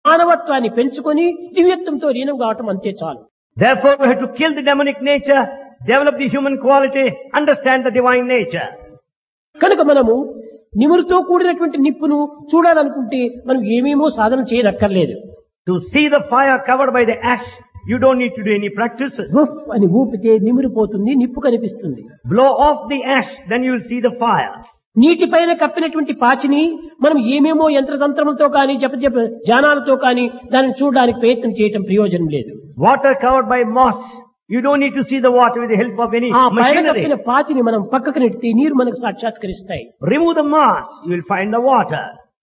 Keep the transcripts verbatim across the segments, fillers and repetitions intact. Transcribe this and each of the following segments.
మానవత్వాన్ని పెంచుకొని దివ్యత్వంతో లీనం కావటం అంతే చాలు. Therefore we have to kill the demonic nature, develop the human quality, understand the divine nature. కనుక మనము నిమురుతో కూడినటువంటి నిప్పును చూడాలనుకుంటే మనం ఏమేమో సాధన చేయనక్కర్లేదు. To see the fire covered by the ash, you don't need to do any practices. ఉఫ్ అని ఊపితే నిమురిపోతుంది, నిప్పు కనిపిస్తుంది. Blow off the ash, then you will see the fire. నీటిపైన కప్పినటువంటి పాచిని మనం ఏమేమో యంత్రతంత్రములతో కానీ జప జప ధ్యానాలతో కానీ దానిని చూడడానికి ప్రయత్నం చేయటం ప్రయోజనం లేదు. Water covered by moss, you don't need to see the water with the help of any ఆ పైన machinery. కప్పిన పాచిని మనం పక్కకు నెట్టి నీరు మనకు సాక్షాత్కరిస్తాయి. Remove the moss, you will find the water.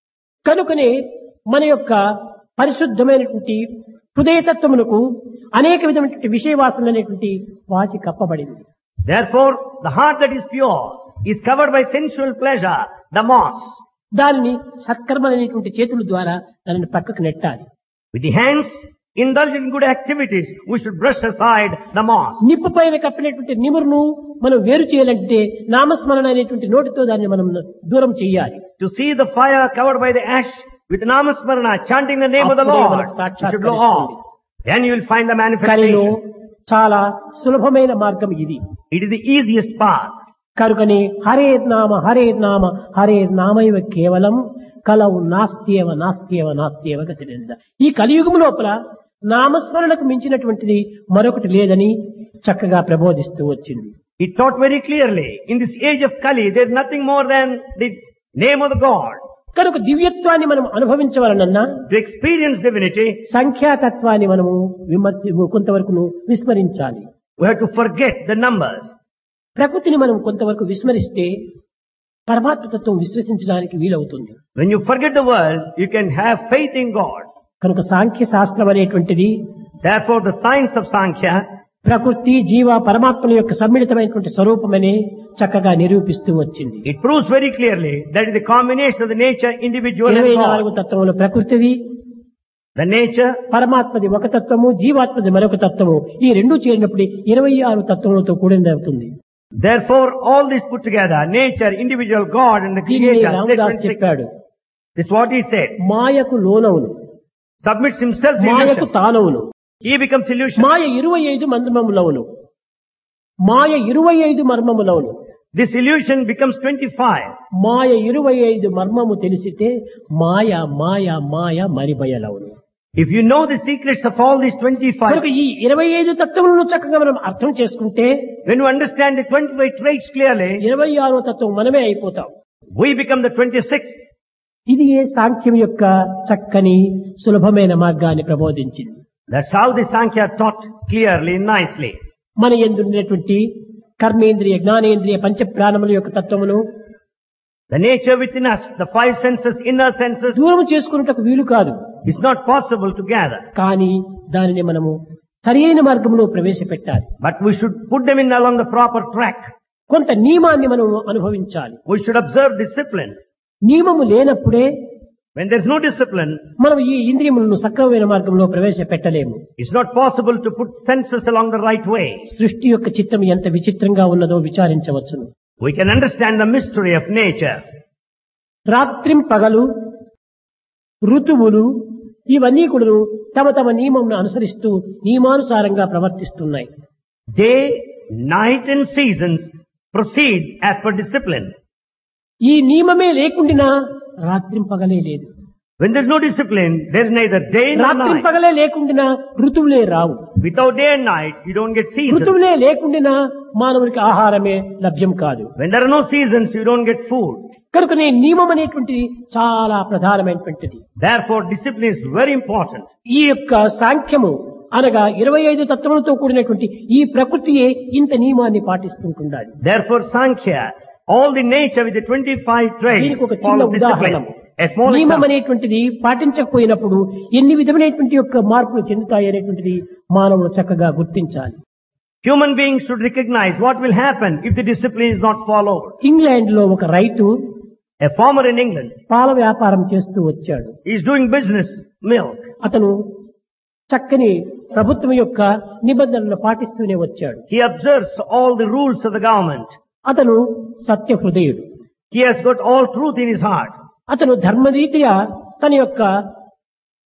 కనుకనే మన యొక్క పరిశుద్ధమైనటువంటి హృదయతత్వమునకు అనేక విధమైనటువంటి విషయవాసన అనేటువంటి పాచి కప్పబడింది. Therefore, the heart that is pure is covered by sensual pleasure, the moss. దానిని సత్కర్మలైనటువంటి చేతుల ద్వారా దానిని పక్కకు నెట్టాలి. With the hands, indulge in good activities, we should brush aside the moss. నిప్పు పైన కప్పినటువంటి నిమురును మనం వేరు చేయాలంటే నామస్మరణ అనేటువంటి నోటితో దాన్ని మనం దూరం చేయాలి. To see the fire covered by the ash, with namasmarana, chanting the name of the Lord, you should blow off. Then you will find the కలిలో manifestation. చాలా సులభమైన మార్గం ఇది. It is the easiest path. కనుకని హరే నామ హరే నామ హరే నామైవ కేవలం కలవు నాస్త్యేవ నాస్త్యేవ నాస్త్యేవ గతిరేంద. ఈ కలియుగం లోపల నామస్మరణకు మించినటువంటిది మరొకటి లేదని చక్కగా ప్రబోధిస్తూ వచ్చింది. It taught very clearly, in this age of Kali, there is nothing more than the name of the God. కనుక దివ్యత్వాన్ని మనం అనుభవించవలనన్నా To experience divinity, సంఖ్యాతత్వాన్ని మనము విమర్శ కొంతవరకు విస్మరించాలి. we have to forget the numbers. ప్రకృతిని మనం కొంతవరకు విస్మరిస్తే పరమాత్మ తత్వం విశ్వసించడానికి వీలవుతుంది. When you forget the world, you can have faith in God. కనుక సాంఖ్య శాస్త్రం అనేటువంటిది Therefore, the science of Sankhya, ప్రకృతి జీవ పరమాత్మల యొక్క సమ్మిళితమైనటువంటి స్వరూపమని చక్కగా నిరూపిస్తూ వచ్చింది. it proves very clearly that is the combination of the nature, individual and ఇరవై నాలుగు God. తత్వములు ప్రకృతివి, The nature, పరమాత్మది ఒక తత్వము, జీవాత్మది మరొక తత్వము. ఈ రెండు చేరినప్పుడు ఇరవై ఆరు తత్వములతో కూడినది అవుతుంది. therefore, all this put together, nature, individual, God and the దీన్ని creator, రామదాస్ separate- చెప్పాడు, this is what he said. మాయకు లోనవును, Submits himself to మాయకు illusion. తానవును. He becomes illusion. మాయ ఇరవై ఐదు మర్మములవును, మాయ ఇరవై ఐదు మర్మములవును. This illusion becomes twenty-five. మాయ ఇరవై ఐదు మర్మము తెలిసితే మాయ మాయ మాయ మరిబయలవును. If you know the secrets of all these twenty-five, కనుక ఈ ఇరవై ఐదు తత్వములను చక్కగా మనం అర్థం చేసుకుంటే when you understand the twenty-five traits clearly, ఇరవై ఆరో తత్వం మనమే అయిపోతాం. we become the twenty-sixth. ఇది ఏ సాంఖ్యం యొక్క చక్కని సులభమైన మార్గాన్ని ప్రబోధించింది. That's how the Sankhya taught clearly, nicely. మన యందున్నటువంటి కర్మేంద్రియ జ్ఞానేంద్రియ పంచ ప్రాణముల యొక్క తత్వమును The nature within us, the five senses, inner senses, దూరం చేసుకున్నటకు వీలు కాదు. is not possible to gather. కానీ దానిని మనము సరియైన మార్గంలో ప్రవేశపెట్టాలి. But we should put them in along the proper track. కొంత నియమాన్ని మనం అనుభవించాలి. We should observe discipline. నియమము లేనప్పుడే When there's no discipline, మనం ఈ ఇంద్రియములను సక్రమమైన మార్గంలో ప్రవేశపెట్టలేము. it's not possible to put senses along the right way. సృష్టి యొక్క చిత్తం ఎంత విచిత్రంగా ఉన్నదో విచారించవచ్చును. We can understand the mystery of nature. రాత్రిం పగలు ఋతువులు ఇవన్నీ కూడా తమ తమ నియమంను అనుసరిస్తూ నియమానుసారంగా ప్రవర్తిస్తున్నాయి. Day, night and seasons proceed as per discipline. ఈ నియమమే లేకుండా రాత్రిం పగలే లేదు. When there's no discipline, there's neither day nor రాత్రిం night. పగలే లేకుండా ఋతువులే రావు. Without day and night, you don't get seasons. ఋతువులే లేకుండా మానవునికి ఆహారమే లభ్యం కాదు. When there are no seasons, you don't get food. కనుకనే నియమం అనేటువంటిది చాలా ప్రధానమైనటువంటిది. Therefore, discipline is very important. ఈ యొక్క సాంఖ్యము అనగా ఇరవై ఐదు తత్వములతో కూడినటువంటి ఈ ప్రకృతియే ఇంత నియమాన్ని పాటిస్తుంటుండాలి. Therefore, Sankhya, all the nature with the twenty-five traits, దీనికి ఒక చిన్న follow ఉదాహరణ. discipline. A small నియమం example. అనేటువంటిది పాటించకపోయినప్పుడు ఎన్ని విధమైనటువంటి యొక్క మార్పులు చెందుతాయి అనేటువంటిది మానవుడు చక్కగా గుర్తించాలి. Human beings should recognize what will happen if the discipline is not followed. England లో ఒక రైతు A farmer in England పాల వ్యాపారం చేస్తూ వచ్చాడు. is doing business, milk. అతను చక్కని ప్రభుత్వం యొక్క నిబంధనలను పాటిస్తూనే వచ్చాడు. He observes all the rules of the government. అతను సత్య హృదయుడు. He has got all truth in his heart. అతను ధర్మరీత్యా తన యొక్క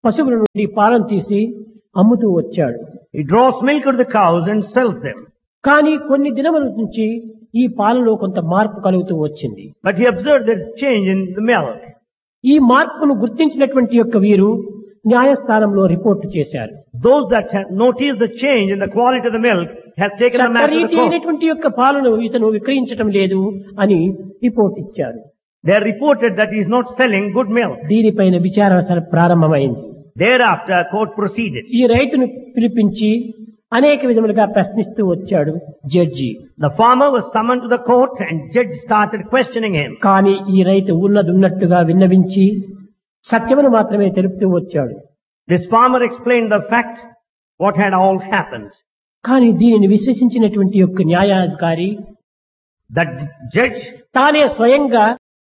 పశువుల నుండి పాలను తీసి అమ్ముతూ వచ్చాడు. He draws milk out of the cows and sells them. కానీ కొన్ని దినముల నుంచి ఈ పాలలో కొంత మార్పు కలుగుతూ వచ్చింది. But he observed that change in the milk. ఈ మార్పును గుర్తించినటువంటి యొక్క వీరు న్యాయస్థానంలో రిపోర్టు చేశారు. Those that have noticed the change in the quality of the milk have taken the matter to the చట్టరీతి court. అయినటువంటి యొక్క పాలను ఇతను విక్రయించటం లేదు అని రిపోర్ట్ ఇచ్చారు. They are reported that he is not selling good milk. దీనిపైన విచారణ ప్రారంభమైంది. Thereafter, court proceeded. ఈ రైతును పిలిపించి అనేక విధములుగా ప్రశ్నిస్తూ వచ్చాడు judge. The farmer was summoned to the court and judge started questioning him. కానీ ఈ రైతు ఉన్నది ఉన్నట్టుగా విన్నవించి సత్యమును మాత్రమే తెలుపుతూ వచ్చాడు. This farmer explained the fact, what had all happened. కానీ దీనిని విశ్వసించినటువంటి యొక్క న్యాయాధికారి That judge, తానే స్వయంగా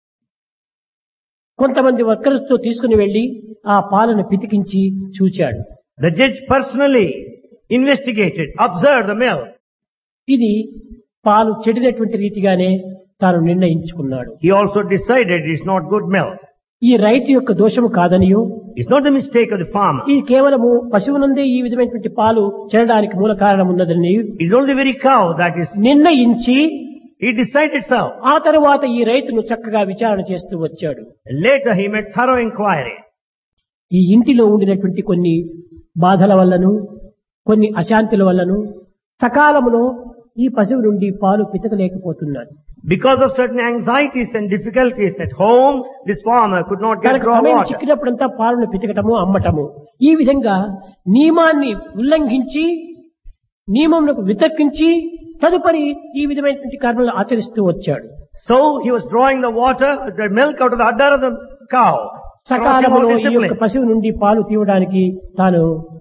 కొంతమంది వర్కర్స్ తో తీసుకుని వెళ్లి ఆ పాలను పితికించి చూచాడు. the judge personally investigated, observed the milk. ఇది పాలు చెడినటువంటి రీతిగానే తాను నిర్ణయించుకున్నాడు. He also decided it's not good milk. ఈ రైతు యొక్క దోషము కాదనియో, It's not the mistake of the farmer. ఈ కేవలము పశువునందే ఈ విధమైనటువంటి పాలు చెడడానికి మూల కారణం ఉన్నదని It's only the very cow that is, నిర్ణయించి he decided so. ఆ తరువాత ఈ రైతును చక్కగా విచారణ చేస్తూ వచ్చాడు. Later he made thorough inquiry. ఈ ఇంటిలో ఉండినటువంటి కొన్ని బాధల వల్లను కొన్ని అశాంతుల వల్లను సకాలములో ఈ పశువు నుండి పాలు పితకలేకపోతున్నాడు. Because of certain anxieties and difficulties at home, this farmer could not get తనకు raw సమయం water. చిక్కినప్పుడంతా పాలను పితకటము అమ్మటము ఈ విధంగా నియమాన్ని ఉల్లంఘించి నియమములకు వితర్కించి తదుపరి ఈ విధమైనటువంటి కర్మలు ఆచరిస్తూ వచ్చాడు. So he was drawing the water, the milk out of the udder of the cow. సకాలంలో Crossing all ఈ యొక్క discipline. పశువు నుండి పాలు తీయడానికి తాను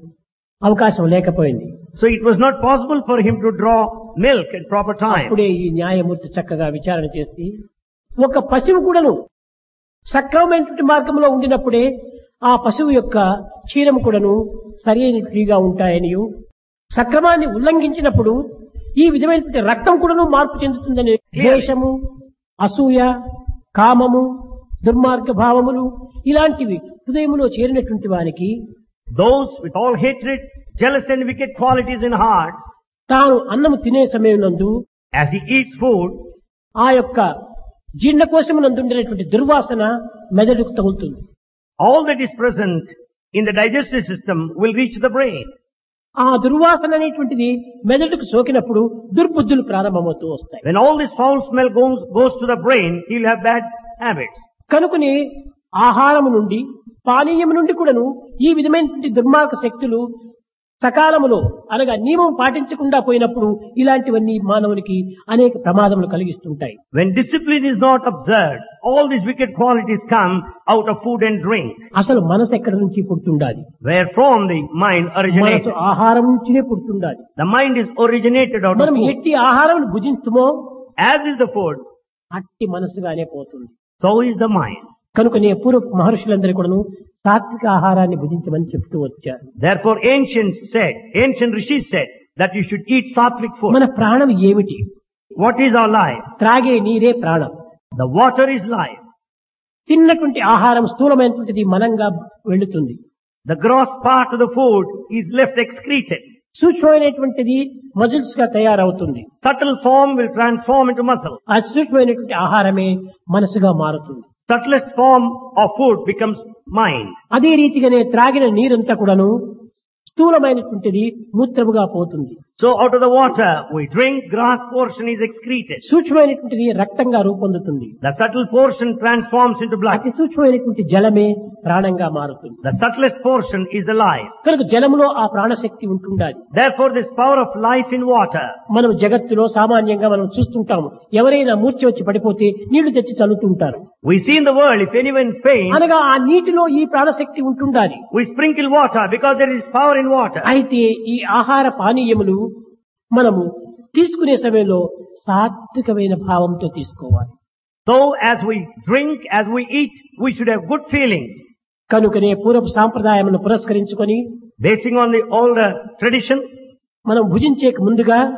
అవకాశం లేకపోయింది. So it was not possible for him to draw milk at proper time. అప్పుడే ఈ న్యాయమూర్తి చక్కగా విచారణ చేసి ఒక పశువు కూడాను సక్రమమైనటువంటి మార్గంలో ఉండినప్పుడే ఆ పశువు యొక్క క్షీరము కూడాను సరి అయినట్టుగా ఉంటాయని, సక్రమాన్ని ఉల్లంఘించినప్పుడు ఈ విధమైనటువంటి రక్తం కూడాను మార్పు చెందుతుందని ద్వేషము, అసూయ, కామము, దుర్మార్గ భావములు ఇలాంటివి హృదయములో చేరినటువంటి వారికి Those with all hatred, jealous and wicked qualities in heart, తాను అన్నము తినే సమయం నందు as he eats food, ఆ యొక్క జీర్ణకోశము నందు ఉండేటువంటి దుర్వాసన మెదడుకు తగులుతుంది. all that is present in the digestive system will reach the brain. ఆ దుర్వాసన అనేటువంటిది మెదడుకు సోకినప్పుడు దుర్బుద్ధులు ప్రారంభమవుతూ వస్తాయి. When all this foul smell goes, goes to the brain, he'll have bad habits. కనుకనే ఆహారము నుండి పానీయము నుండి కూడాను ఈ విధమైనటువంటి దుర్మార్గ శక్తులు సకాలములో అనగా నియమం పాటించకుండా పోయినప్పుడు ఇలాంటివన్నీ మానవునికి అనేక ప్రమాదములు కలిగిస్తుంటాయి. When discipline is not observed, all these wicked qualities come out of food and drink. అసలు మనసు ఎక్కడి నుంచి పుడుతుండాలి? Where from the mind మనసు originated. ఆహారం నుంచినే పుడుతుండాలి. The mind is originated out of మనం food. ఎట్టి ఆహారం భుజించుమో As is the food, అట్టి మనసుగానే పోతుంది. so is the mind. కనుకనే పూర్వ మహర్షులందరూ కూడాను సాత్విక ఆహారాన్ని భుజించమని చెప్తూ వచ్చారు. Therefore ancients said, ancient rishis said that you should eat sattvic food. మన ప్రాణం ఏమిటి? What is our life? త్రాగే నీరే ప్రాణం. The water is life. తిన్నటువంటి ఆహారం స్థూలమైనటువంటిది మనంగా వెళుతుంది. The gross part of the food is left excreted. సూక్ష్మమైనటువంటిది muscles గా తయారవుతుంది. Subtle form will transform into muscle. ఆ సూక్ష్మమైనటువంటి ఆహారమే మనసుగా మారుతుంది. Subtlest form of food becomes mind. అదే రీతిగానే త్రాగిన నీరంతా కూడాను స్థూలమైనటువంటిది మూత్రముగా పోతుంది. So out of the water we drink, gross portion is excreted. సూక్ష్మమైనటువంటిది రక్తంగా రూపొందుతుంది. The subtle portion transforms into blood. అతి సూక్ష్మమైనటువంటి జలమే ప్రాణంగా మారుతుంది. The subtlest portion is the life. కనుక జలములో ఆ ప్రాణశక్తి ఉంటుండాలి. Therefore this power of life in water. మనం జగత్తులో సామాన్యంగా మనం చూస్తుంటాము, ఎవరైనా మూర్ఛ వచ్చి పడిపోతే నీళ్లు తెచ్చి చల్లుతుంటారు. We see in the world, if anyone faints, అనగా ఆ నీటిలో ఈ ప్రాణశక్తి ఉంటుండాలి. we sprinkle water because there is power in water. అయితే ఈ ఆహార పానీయములు మనము తీసుకునే సమయంలో సాత్వికమైన భావంతో తీసుకోవాలి. So as we drink, as we eat, we should have good feelings. కనుకనే పూర్వపు సాంప్రదాయమును పురస్కరించుకొని Basing on the older tradition, మనం భుజించేక ముందుగా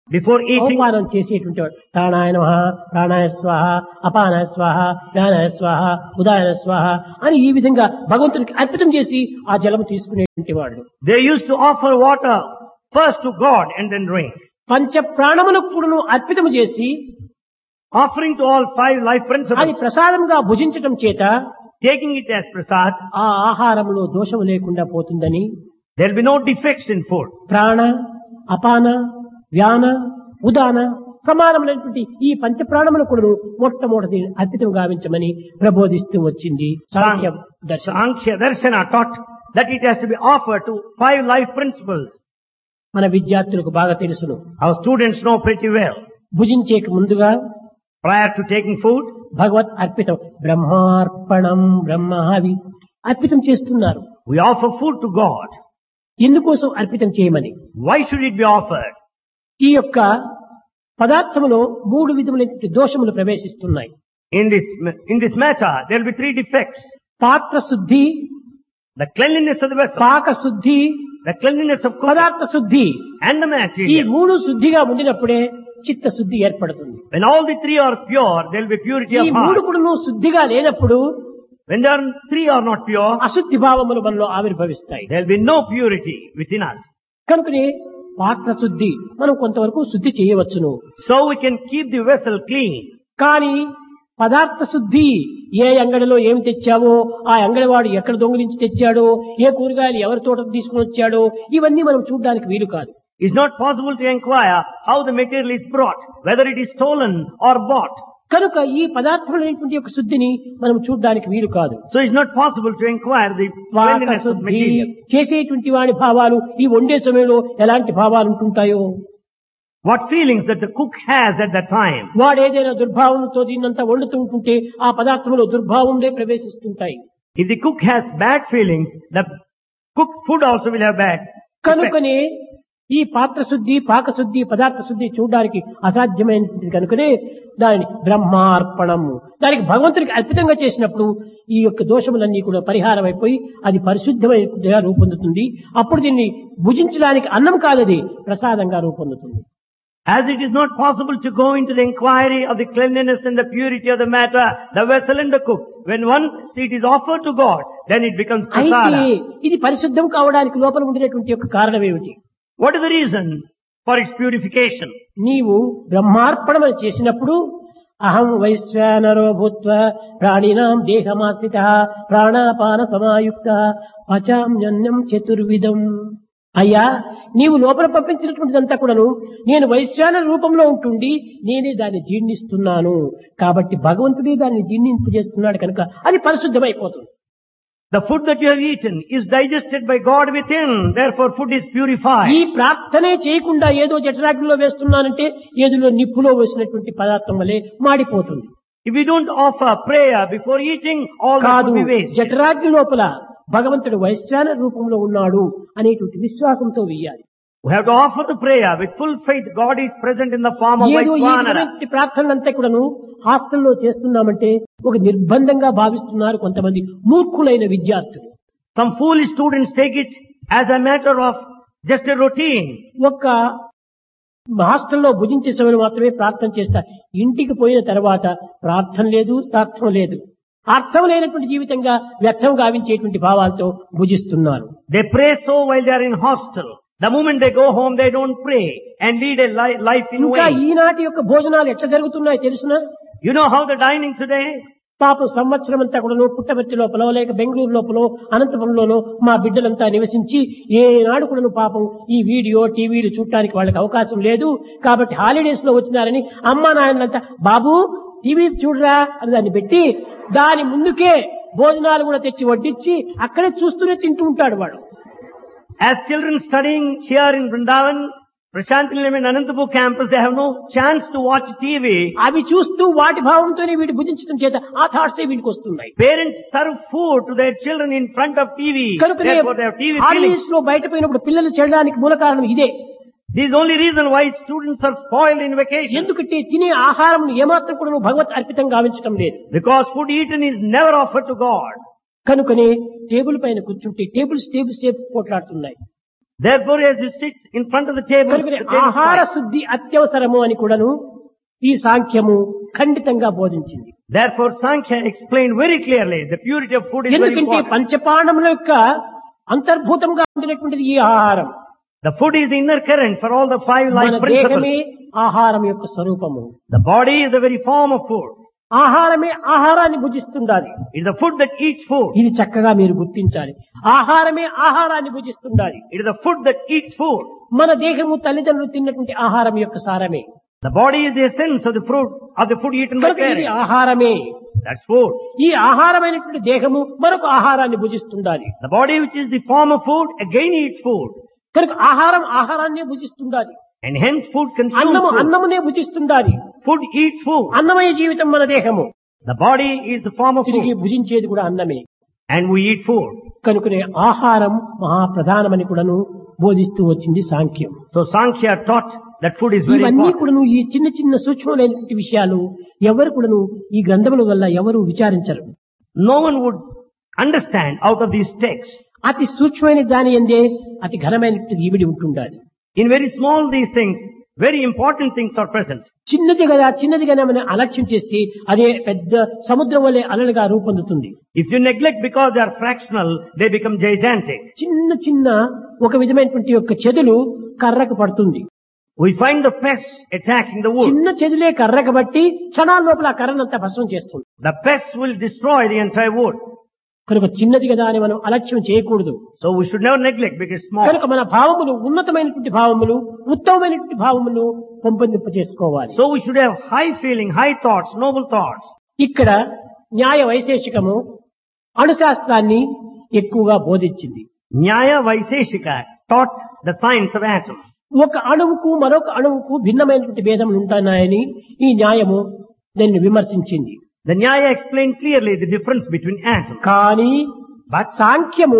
Before eating, అవమానం చేసేటువంటి వాడు ప్రాణాయ నమః, ప్రాణాయ స్వాహ, అపానాయ స్వాహ, జ్ఞానాయ స్వాహ, ఉదాయన స్వాహ అని ఈ విధంగా భగవంతునికి అర్పితం చేసి ఆ జలము తీసుకునేటువంటి వాళ్ళు. they used to offer water first to God and then drink. పంచ ప్రాణములకు కూడాను అర్పితం చేసి Offering to all five life అది principles, ప్రసాదంగా భుజించటం చేత taking it as prasad, ఆ ఆహారంలో దోషము లేకుండా పోతుందని there will be no defects in food. ప్రాణ, అపాన, వ్యాన, ఉదాన సమానమైనటువంటి ఈ పంచ ప్రాణములకు కూడా మొట్టమొదటి అర్పితం గావించమని ప్రబోధిస్తూ వచ్చింది సాంఖ్య దర్శనం. Sankhya Darshana taught that it has to be offered to five life principles. మన విద్యార్థులకు బాగా తెలుసును. Our students know pretty well. భుజించేకి ముందుగా Prior to taking food, భగవత్ అర్పితం బ్రహ్మార్పణం బ్రహ్మావి అర్పితం చేస్తున్నారు. we offer food to God. ఎందుకోసం అర్పితం చేయమని? Why should it be offered? ఈ యొక్క పదార్థములో మూడు విధములైన దోషములు ప్రవేశిస్తున్నాయి. In this, in this matter, there will be three defects. పాత్ర శుద్ధి, The cleanliness of the vessel, పాక శుద్ధి, the cleanliness of cooking, పదార్థ శుద్ధి. and the ఈ material. మూడు శుద్ధిగా ఉండినప్పుడే చిత్త శుద్ధి ఏర్పడుతుంది. When all the three are pure, there will be purity ఈ of మూడు heart. కూడా శుద్ధిగా లేనప్పుడు When there are three are not pure, అశుద్ధి భావములు మనలో ఆవిర్భవిస్తాయి. there will be no purity within us. కనుకనే పాత్ర శుద్ధి మనం కొంతవరకు శుద్ధి చేయవచ్చును. So we can keep the vessel clean. కానీ పదార్థ శుద్ధి ఏ అంగడిలో ఏమి తెచ్చావో, ఆ అంగడివాడు ఎక్కడ దొంగిలించి తెచ్చాడో, ఏ కూరగాయలు ఎవరి తోటకు తీసుకుని వచ్చాడో ఇవన్నీ మనం చూడడానికి వీలు కాదు. It's not possible to inquire how the material is brought, whether it is stolen or bought. కనుక ఈ పదార్థములైనటువంటి యొక్క శుద్ధిని మనం చూడడానికి వీలు కాదు. So it's not possible to inquire the పాక cleanliness of శుద్ధి material. చేసేటువంటి వాడి భావాలు ఈ వండే సమయంలో ఎలాంటి భావాలు ఉంటుంటాయో, What feelings that the cook has at that time. వాడు ఏదైనా దుర్భావంతో దీన్నంతా వండుతూ ఉంటుంటే ఆ పదార్థంలో దుర్భావంలో ప్రవేశిస్తుంటాయి. If the cook has bad feelings, the cooked food also will have bad effect. కనుకనే ఈ పాత్ర శుద్ధి, పాక శుద్ధి, పదార్థ శుద్ధి చూడడానికి అసాధ్యమైనది కనుకనే దానిని బ్రహ్మార్పణము, దానికి భగవంతునికి అర్పితంగా చేసినప్పుడు ఈ యొక్క దోషములన్నీ కూడా పరిహారం అయిపోయి అది పరిశుద్ధమైన రూపొందుతుంది. అప్పుడు దీన్ని భుజించడానికి అన్నం కాదది ప్రసాదంగా రూపొందుతుంది. As it is not possible to go into the inquiry of the cleanliness and the purity of the matter, the vessel and the cook, when once it is offered to God, then it becomes అయితే prasada. ఇది పరిశుద్ధం కావడానికి లోపల ఉండినటువంటి యొక్క కారణం ఏమిటి? What is the reason for its purification? నీవు బ్రహ్మార్పణం చేసినప్పుడు అహం వైశ్వానరో భూత్వ ప్రాణినాం దేహమాశ్రిత ప్రాణాపాన సమాయుక్త పచామ్యన్నం చతుర్విధం. అయ్యా, నీవు లోపల పంపించినటువంటిదంతా కూడాను నేను వైశ్వాన రూపంలో ఉంటుండి నేనే దాన్ని జీర్ణిస్తున్నాను. కాబట్టి భగవంతుడే దాన్ని జీర్ణింపజేస్తున్నాడు కనుక అది పరిశుద్ధమైపోతుంది. The food that you have eaten is digested by God within, therefore food is purified. ఈ ప్రార్థనే చేయకుండా ఏదో జఠరాగ్నిలో వేస్తున్నానంటే ఏదో నిప్పులో వేసినటువంటి పదార్థం వలె మాడిపోతుంది. If we don't offer prayer before eating, all that కాదు, will be wasted. జఠరాగ్ని లోపల భగవంతుడు వైశ్వాన రూపంలో ఉన్నాడు అనేటువంటి విశ్వాసంతో వెయ్యాలి. We have to offer the prayer with full faith. God is present in the form of ఏదో ఈ Vaishvanara. విధమైన ప్రార్థనలంతా కూడాను హాస్టల్లో చేస్తున్నామంటే ఒక నిర్బంధంగా భావిస్తున్నారు కొంతమంది మూర్ఖులైన విద్యార్థులు. Some foolish students take it as a matter of just a routine. ఒక్క హాస్టల్లో భుజించే సమయంలో మాత్రమే ప్రార్థన చేస్తారు. ఇంటికి పోయిన తర్వాత ప్రార్థన లేదు, అర్థం లేదు. అర్థం లేనటువంటి జీవితంగా వ్యర్థం గావించేటువంటి భావాలతో భుజిస్తున్నారు. They pray so while they are in hostel. The moment they go home, they don't pray and lead a li- life in ఇంకా vain. ఈనాటి యొక్క భోజనాలు ఎట్లా జరుగుతున్నాయో తెలుసునా? You know how the dining today? పాపం సంవత్సరం అంతా కూడా పుట్టపర్తి లోపల లేక బెంగళూరు లోపల అనంతపురంలోనో మా బిడ్డలంతా నివసించి ఏనాడు కూడా పాపం ఈ వీడియో టీవీలు చూడటానికి వాళ్ళకి అవకాశం లేదు. కాబట్టి హాలిడేస్ లో వచ్చినారని అమ్మా నాయనంతా బాబు టీవీ చూడరా అని దాన్ని పెట్టి దాని ముందుకే భోజనాలు కూడా తెచ్చి వడ్డించి అక్కడే చూస్తూనే తింటూ ఉంటాడు వాడు. As children studying here in Vrindavan, Prashantilam and Anantapur campus, they have no chance to watch T V. అవి చూస్తూ వాటి భావంతోనే వీటి భుజించడం చేత ఆ థాట్సే వీటికి వస్తున్నాయి. Parents serve food to their children in front of T V. కనుకనే Therefore, they have T V feelings. Holidays లో బయట పోయినప్పుడు పిల్లలు చెడడానికి మూల కారణం ఇదే. This is the only reason why students are spoiled in vacation. ఎందుకంటే తినే ఆహారం ఏమాత్రం కూడా భగవత్ అర్పితం గావించడం లేదు. Because food eaten is never offered to God. కనుకనే టేబుల్ పైన కూర్చుంటే టేబుల్స్ టేబుల్స్ సేపు పోట్లాడుతున్నాయి. Therefore, as you sit in front of the table, కనుక the table ఆహార spike. శుద్ధి అత్యవసరము అని కూడాను ఈ సాంఖ్యము ఖండితంగా బోధించింది. Therefore, Sankhya explained very clearly the purity of food is very ఎందుకంటే important. పంచపాండముల యొక్క అంతర్భూతంగా ఉండినటువంటిది ఈ ఆహారం. The food is the inner current for all the five life మన principles. దేహమే ఆహారం యొక్క స్వరూపము. The body is the very form of food. ఆహారమే ఆహారాన్ని భుజిస్తుండాలి. It is the food that eats food. ఇది చక్కగా మీరు గుర్తించాలి. ఆహారమే ఆహారాన్ని భుజిస్తుండాలి. It is the food that eats food. మన దేహము తల్లిదండ్రులు తిన్నటువంటి ఆహారం యొక్క సారమే. The body is the essence of the fruit of the food eaten by కనుక ఇది parents. ఆహారమే. That's food. ఈ ఆహారమైనటువంటి దేహము మరొక ఆహారాన్ని భుజిస్తుండాలి. The body which is the form of food again eats food. కనుక ఆహారం ఆహారాన్నే భుజిస్తుండాలి. And hence food consumes అన్నము food. అన్నమునే భుజిస్తుండాలి. Food eats food. అన్నమయ జీవితం మన దేహము. The body is the form of తిరిగి food. భుజించేది కూడా అన్నమే. And we eat food. కనుకనే ఆహారం మహాప్రధానమని కూడాను బోధిస్తూ వచ్చింది సాంఖ్యం. So Sankhya taught that food is very ఇవన్నీ important. కూడాను ఈ చిన్న చిన్న సూక్ష్మమైనటువంటి విషయాలు ఎవరు కూడాను ఈ గ్రంథముల వల్ల ఎవరు విచారించరు. No one would understand out of these texts. అతి సూక్ష్మమైన దాని ఎందే అతి ఘనమైనటువంటి ఈవిడి ఉంటుండాలి. In very small these things, very important things are present. చిన్నది కదా చిన్నది కదా మనం అలక్ష్యం చేస్తే అదే పెద్ద సముద్రం వలె అలలుగా రూపొందుతుంది. If you neglect because they are fractional, they become gigantic. చిన్న చిన్న ఒక విధమైనటువంటి యొక్క చెదులు కర్రకు పడుతుంది. We find the pests attacking the wood. చిన్న చెదులే కర్రకు బట్టి క్షణాల లోపల ఆ కర్రనంతా భస్మం చేస్తుంది. The pests will destroy the entire wood. కనుక చిన్నది కదా అని మనం అలక్ష్యం చేయకూడదు. So we should never neglect because it's small. కనుక మన భావములు ఉన్నతమైనటువంటి భావములు ఉత్తమమైనటువంటి భావములు పెంపొందింప చేసుకోవాలి. So we should have high feeling, high thoughts, noble thoughts. ఇక్కడ న్యాయ వైశేషికము అణుశాస్త్రాన్ని ఎక్కువగా బోధించింది. Nyaya Vaiseshika taught the science of atoms. ఒక అణువుకు మరొక అణువుకు భిన్నమైనటువంటి భేదములు ఉంటున్నాయని ఈ న్యాయము దాన్ని విమర్శించింది. The Nyaya explained clearly the difference between atoms. కానీ సాంఖ్యము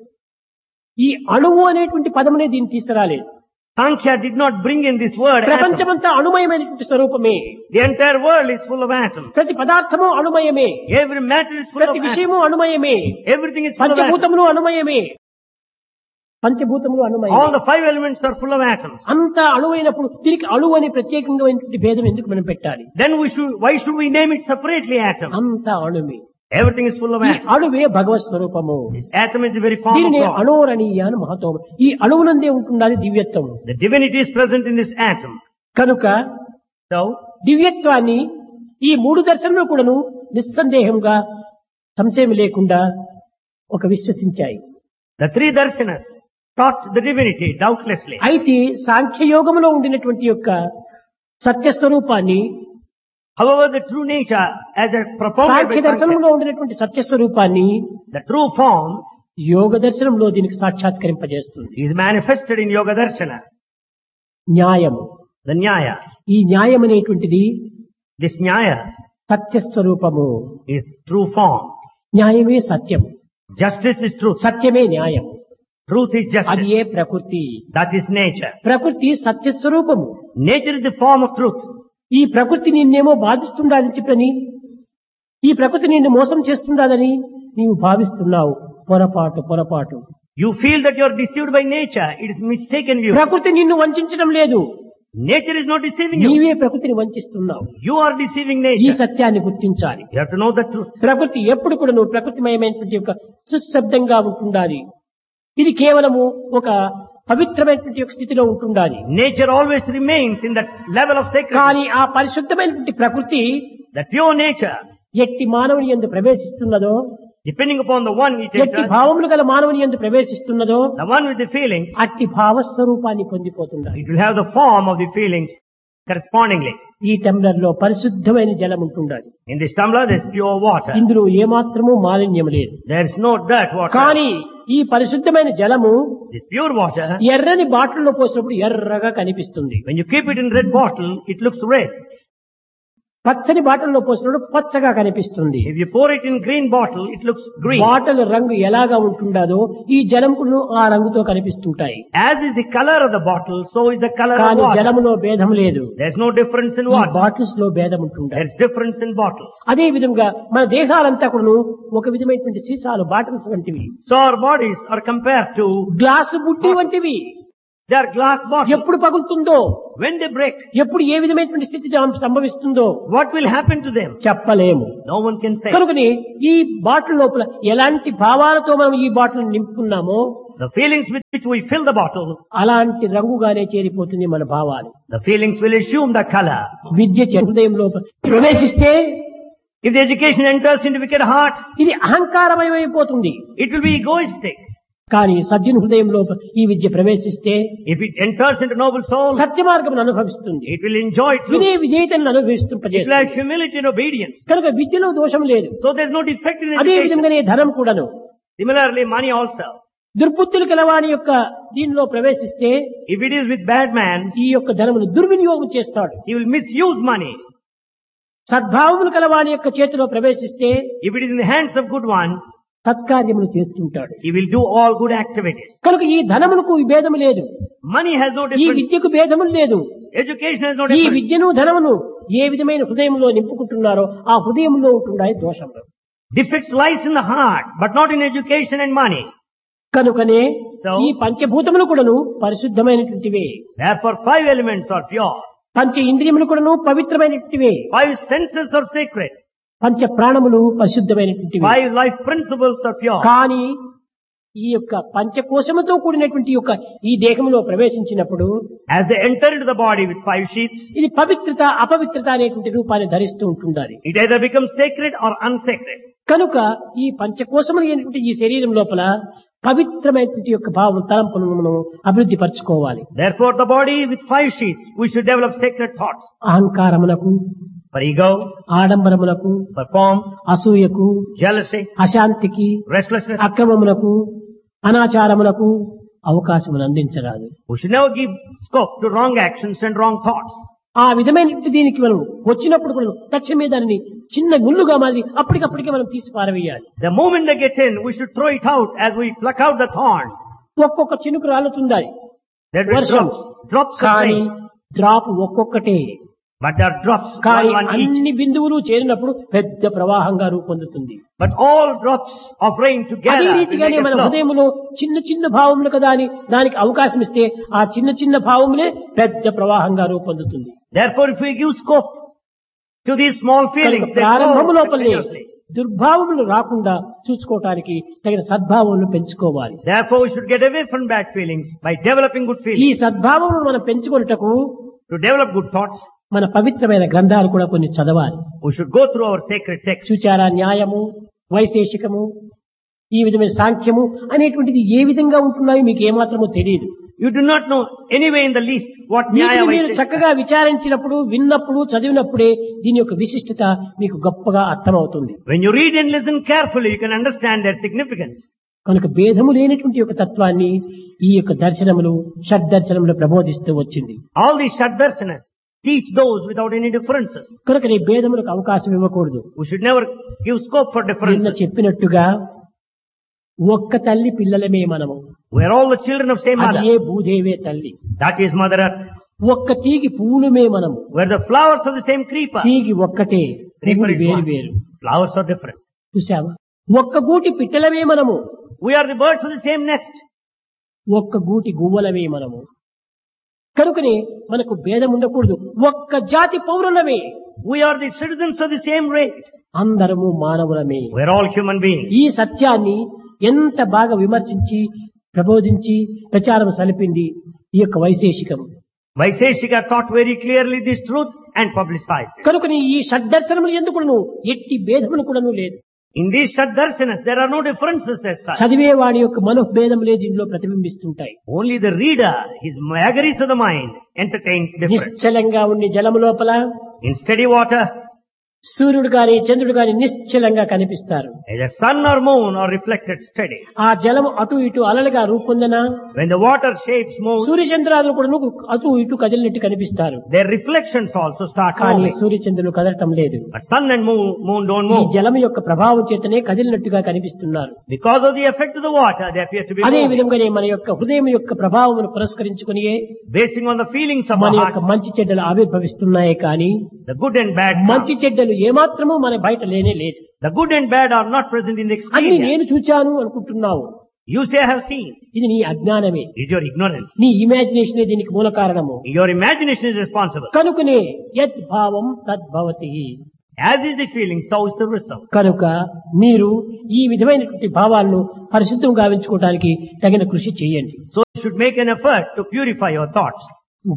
ఈ అణువు అనేటువంటి పదమునే దీన్ని తీసుకురాలేదు. Sankhya did not bring in this word atom. ప్రపంచమంతా అణుమయమైనటువంటి స్వరూపమే. The entire world is full of atoms. ప్రతి పదార్థము అణుమయమే. Every matter is full of ప్రతి atoms. విషయము అణుమయమే. Everything is full of atoms. పంచభూతములు అణుమయమే. పంచభూతములు All అణుమయమే. the five elements are full of atoms. అంత అణువైనప్పుడు దీనికి అణువు అని ప్రత్యేకంగా భేదం ఎందుకు మనం పెట్టాలి? Then we should, why should we name it separately atom? అంత అణుమే. Everything is full of ఈ atoms. అణువే భగవత్ స్వరూపము. This atom is the very form of దీనిని God. అణోరణీయ అని మహత్వం. ఈ అణువునందే ఉంటుండాలి దివ్యత్వం. The divinity is present in this atom. కనుక So, దివ్యత్వాన్ని ఈ మూడు దర్శనములు కూడాను నిస్సందేహంగా సంశయం లేకుండా ఒక విశ్వసించాయి. the three darshanas taught the divinity doubtlessly. అయితే సాంఖ్యయోగంలో ఉండినటువంటి యొక్క సత్యస్వరూపాన్ని However, the true nature as a propounded Sankhya by Sankhya, దర్శనంలో ఉండినటువంటి సత్యస్వరూపాన్ని the true form యోగ దర్శనంలో దీనికి సాక్షాత్కరింపజేస్తుంది. is manifested in Yoga Darshana, న్యాయము. the Nyaya. ఈ న్యాయం అనేటువంటిది This Nyaya సత్యస్వరూపము. is true form. న్యాయమే సత్యం. Justice is truth. సత్యమే న్యాయం. Truth is అది justice. ఏ ప్రకృతి. That is nature. ప్రకృతి సత్యస్వరూపము. Nature is the form of truth. ఈ ప్రకృతి నిన్నేమో బాధిస్తుండాలని చెప్పని ఈ ప్రకృతి నిన్ను మోసం చేస్తుండాలని నీవు భావిస్తున్నావు. పొరపాటు పొరపాటు. You feel that you are deceived by nature. It is mistaken view. ప్రకృతి నిన్ను వంచడం లేదు. Nature is not deceiving you. నీవే ప్రకృతిని వంచిస్తున్నావు. You are deceiving ఈ nature. సత్యాన్ని గుర్తించాలి. You have to know the truth. ప్రకృతి ఎప్పుడు కూడా నువ్వు ప్రకృతిమయమైనటువంటి యొక్క సుశబ్దంగా ఉంటుండాలి. ఇది కేవలము ఒక పవిత్రమైనటువంటి యొక్క స్థితిలో ఉంటుండాలి. Nature always remains in that level of sacredness. కానీ ఆ పరిశుద్ధమైనటువంటి ప్రకృతి The pure nature, ఎట్టి మానవుని యందు ప్రవేశిస్తున్నదో, depending upon the one it ఎట్టి enters, భావములు గల మానవుని యందు ప్రవేశిస్తున్నదో the one with the feelings, అట్టి భావస్వరూపాన్ని పొందిపోతుండాలి. it will have the form of the feelings correspondingly. ఈ టంబ్లర్ లో పరిశుద్ధమైన జలం ఉంటుండాలి. In this tumbler there is pure water. ఇందులో ఏమాత్రము మాలిన్యం లేదు. There is no dirt water. కానీ ఈ పరిశుద్ధమైన జలము This pure water, ఎర్రని బాటిల్లో పోసినప్పుడు ఎర్రగా కనిపిస్తుంది. when you keep it in red bottle, it looks red. పచ్చని బాటల్లో పోసినప్పుడు పచ్చగా కనిపిస్తుంది. If you pour it in green bottle, it looks green. బాటల రంగు ఎలాగా ఉంటుండదో ఈ జలమును ఆ రంగుతో కనిపిస్తుంటాయి. As is the color of the bottle, so is the color of కానీ water. జలములో భేదం లేదు. There's no difference in ఈ water. బాటిల్స్ లో భేదం ఉంటుంటాయి. There's difference in bottles. అదే విధంగా మన దేహాలంతా కూడా ఒక విధమైనటువంటి సీసాలు బాటిల్స్ వంటివి. So our bodies are compared to, glass బుట్టి వంటివి. they are glass bottles. ఎప్పుడు పగులుతుందో, When they break, ఎప్పుడు ఏ విధమైనటువంటి స్థితి సంభవిస్తుందో what will happen to them? చెప్పలేము. No one can say. కనుకని ఈ బాటిల్ లోపల ఎలాంటి భావాలతో మనం ఈ bottle నింపుకున్నామో The feelings with which we fill the bottle, అలాంటి రంగుగానే చేరిపోతుంది మన భావాలు. the feelings will assume the color. విద్య హృదయం లోపల ప్రవేశిస్తే If the education enters into wicked heart, ఇది అహంకారమయమైపోతుంది. it will be egoistic. కానీ సజ్జన హృదయం లోపల ఈ విద్య ప్రవేశిస్తే If it enters into noble soul, సత్య మార్గం అనుభవిస్తుంది. it will enjoy truth. వినే విధేయతను It will అనుభవిస్తుంపజేస్తుంది. have humility and obedience. కనుక విద్యలో దోషం లేదు. So there's no defect in అదే education. విధంగానే ధనం కూడాను Similarly, money also. దుర్బుద్ధులు కలవాని యొక్క దీనిలో ప్రవేశిస్తే If it is with bad man, ఈ యొక్క ధనమును దుర్వినియోగం చేస్తాడు. he will misuse money. సద్భావములు కలవాని యొక్క చేతిలో ప్రవేశిస్తే If it is in the hands of good one, సత్కార్యములు చేస్తుంటాడు. he will do all good activities. కనుక ఈ ధనమునకు ఈ భేదము లేదు. Money has no ఈ difference. విద్యకు భేదము లేదు. Education has no ఈ difference. విద్యను ధనమును ఏ విధమైన హృదయంలో నింపుకుంటున్నారో ఆ హృదయంలో ఉంటున్నాయి దోషములు. Defects lies in the heart, but not in education and money. కనుకనే So- ఈ పంచభూతములు కూడాను పరిశుద్ధమైనటువంటివే. Therefore, five elements are pure. పంచ ఇంద్రియములు కూడాను పవిత్రమైనటువంటివే. Five senses are sacred. పంచ ప్రాణములు పరిశుద్ధమైనటువంటివి. Five life principles are pure. కానీ ఈ యొక్క పంచకోశముతో కూడినటువంటి యొక్క ఈ దేహంలో ప్రవేశించినప్పుడు As they enter into the body with five sheaths, ఇది పవిత్రత అపవిత్రత అనేటువంటి రూపాన్ని ధరిస్తూ ఉంటుండాలి. it either becomes sacred or unsacred. కనుక ఈ పంచకోశములు అయినటువంటి ఈ శరీరం లోపల పవిత్రమైనటువంటి యొక్క భావం తలంపులను మనం అభివృద్ధి పరచుకోవాలి. Therefore, the body with five sheaths, we should develop sacred thoughts. అహంకారమునకు, For ego, ఆడంబరమునకు, for form, అసూయకు, jealousy, అశాంతికి, restlessness. అక్రమమునకు, అనాచారమునకు అవకాశమును అందించరాదు. We should never give scope to wrong actions and wrong thoughts. ఆ విధమైన దీనికి మనం వచ్చినప్పుడు కూడా తక్షణమే దానిని చిన్న ముళ్ళుగా మారి అప్పటికప్పటికే మనం తీసి పారవేయాలి. The moment they get in, we should throw it out as we pluck out the thorn. ఒక్కొక్క చినుకు రాలుతుందాయి. There will be వర్షం. drops, drops of కానీ rain. డ్రాప్ ఒక్కొక్కటే. But there are drops, కానీ one, one each. అన్ని బిందువులు చేరినప్పుడు పెద్ద ప్రవాహంగా రూపొందుతుంది. But all drops of rain అదే together will రీతిగానే make a మన flow. హృదయంలో చిన్న చిన్న భావములు కదా అని దానికి అవకాశం ఇస్తే ఆ చిన్న చిన్న భావములే పెద్ద ప్రవాహంగా రూపొందుతుంది. Therefore, if we give scope to these small feelings, కనుక they ప్రారంభము grow లోపలే continuously. దుర్భావములు రాకుండా చూసుకోవటానికి తగిన సద్భావములు పెంచుకోవాలి. Therefore, we should get away from bad feelings by developing good ఈ feelings. సద్భావమును మనం పెంచుకొనుటకు To develop good thoughts, మన పవిత్రమైన గ్రంథాలు కూడా కొన్ని చదవాలి. we should go through our sacred texts. సుచార న్యాయము, వైశేషికము, ఈ విధమైన సాంఖ్యము అనేటువంటిది ఏ విధంగా ఉంటున్నాయో మీకు ఏమాత్రమో తెలియదు. You do not know anyway in the least what Nyaya వీటిని మీరు Vaisheshika. చక్కగా విచారించినప్పుడు, విన్నప్పుడు, చదివినప్పుడే దీని యొక్క విశిష్టత మీకు గొప్పగా అర్థమవుతుంది. When you read and listen carefully, you can understand their significance. కనుక భేదము లేనటువంటి యొక్క తత్వాన్ని ఈ యొక్క దర్శనములు, షడ్దర్శనములు ప్రబోధిస్తూ వచ్చింది. All these Shaddarsanas teach those without any differences. కనుక ఈ భేదములకు అవకాశం ఇవ్వకూడదు. We should never give scope for నిన్న differences. చెప్పినట్టుగా ఒక్క తల్లి పిల్లలమే మనము. We are all the children of same mother. అదే భూదేవే తల్లి. That is Mother Earth. ఒక్క తీగి పువ్వులమే మనము. We are the flowers of the same creeper. తీగి ఒక్కటే, Creeper పువ్వులు is వేరు one. వేరు. Flowers are different. చూసావా? ఒక్క గూటి పిట్టలమే మనము. We are the birds of the same nest. ఒక్క గూటి గువ్వలమే మనము. కనుకనే మనకు భేదం ఉండకూడదు. ఒక్క జాతి పౌరులమే. We are the citizens of the same race. అందరము మానవులమే. We are all human beings. ఈ సత్యాన్ని ఎంత బాగా విమర్శించి, ప్రబోధించి, ప్రచారం సలిపింది ఈ యొక్క వైశేషికం. Vaisheshika taught very clearly this truth and publicized it. కనుకని ఈ షడ్దర్శనములు ఎందుకును ఎట్టి భేదములు కూడాను లేదు. In these Shaddarsanas, there are no differences as such. చదివే వాడి యొక్క మనోభేదములే దీనిలో ప్రతిబింబిస్తుంటాయి. Only the reader, his vagaries of the mind, entertains difference. నిశ్చలంగా ఉండి జలము లోపల In steady water, సూర్యుడు గాని చంద్రుడు గాని నిశ్చలంగా కనిపిస్తారు. Either sun or moon are reflected steady. ఆ జలము అటు ఇటు అలలుగా రూపొందన When the water shapes move, సూర్య చంద్రాదులు కూడా అటు ఇటు కదిలినట్టు కనిపిస్తారు. their reflections also start కానీ moving. సూర్య చంద్రులు కదలటం లేదు. But sun and moon, moon don't ఈ move. జలము యొక్క ప్రభావం చేతనే కదిలినట్టుగా కనిపిస్తున్నారు. Because of the effect of the water, they appear to be అదే moving. విధంగానే మన యొక్క హృదయం యొక్క ప్రభావమును పురస్కరించుకుని Basing on the feelings of మన our యొక్క heart, మంచి చెడ్డలు ఆవిర్భవిస్తున్నాయి. కానీ the good and bad come. మంచి చెడ్డలు ఏమాత్రమూ మన బయట లేనే లేదు. The good and bad are not present in the అన్ని experience. నేను చూచాను అనుకుంటున్నావు. You say I have seen. ఇది నీ అజ్ఞానమే. It is your ignorance. నీ ఇమాజినేషనే దీనికి మూల కారణము. Your imagination is responsible. కనుకనే యత్ భావం తద్భవతి. As is the feeling, so is the result. కనుక మీరు ఈ విధమైనటువంటి భావాలను పరిశుద్ధం గావించుకోవడానికి తగిన కృషి చేయండి. So you should make an effort to purify your thoughts.